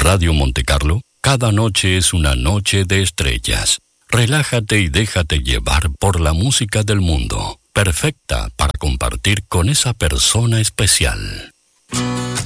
Radio Monte Carlo, cada noche es una noche de estrellas. Relájate y déjate llevar por la música del mundo, perfecta para compartir con esa persona especial.